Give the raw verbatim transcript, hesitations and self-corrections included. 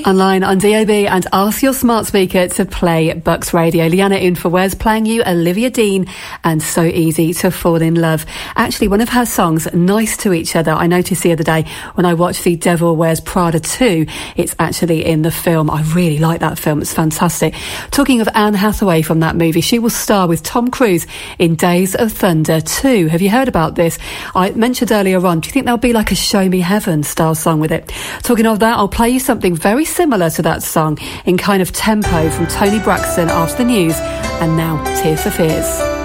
Online on D A B and ask your smart speaker to play Bucks Radio. Leanna in for Wes playing you Olivia Dean and So Easy to Fall in Love. Actually, one of her songs, Nice to Each Other, I noticed the other day when I watched The Devil Wears Prada two. It's actually in the film. I really like that film. It's fantastic. Talking of Anne Hathaway from that movie, she will star with Tom Cruise in Days of Thunder two. Have you heard about this? I mentioned earlier on, do you think there'll be like a Show Me Heaven style song with it? Talking of that, I'll play you something very similar to that song in kind of tempo from Tony Braxton after the news. And now, Tears for Fears.